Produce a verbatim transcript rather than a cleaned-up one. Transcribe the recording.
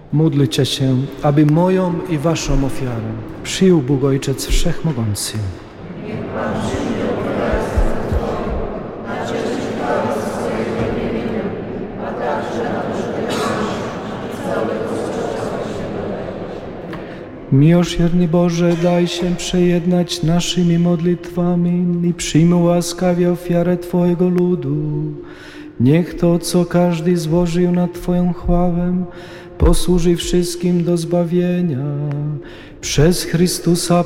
Módlcie się, aby moją i waszą ofiarę przyjął Bóg Ojciec Wszechmogący. Miłosierny Boże, daj się przejednać naszymi modlitwami i przyjmij łaskawie ofiarę Twojego ludu. Niech to, co każdy złożył na Twoją chwałę, posłuży wszystkim do zbawienia. Przez Chrystusa